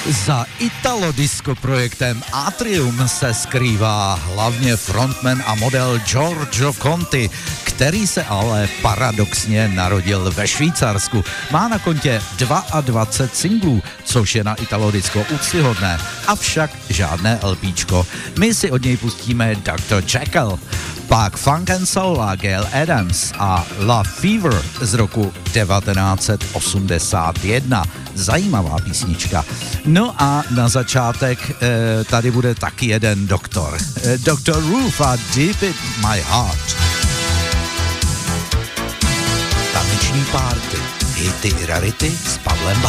Za italodisco projektem Atrium se skrývá hlavně frontman a model Giorgio Conti, který se ale paradoxně narodil ve Švýcarsku. Má na kontě 22 singlů, což je na italodisco úctyhodné, avšak žádné LPčko. My si od něj pustíme Dr. Jekyll, pak Funk and Soul a Gail Adams a Love Fever z roku 1981. Zajímavá písnička. No a na začátek tady bude taky jeden doktor. Dr. Roof a Deep in My Heart. Taneční párty, hity i rarity s Pavlem